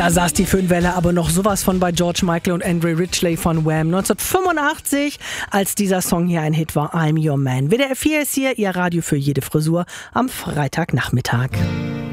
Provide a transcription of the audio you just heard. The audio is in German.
Da saß die Föhnwelle aber noch sowas von bei George Michael und Andre Ridgeley von Wham. 1985, als dieser Song hier ein Hit war, I'm Your Man. WDR 4 ist hier, Ihr Radio für jede Frisur am Freitagnachmittag.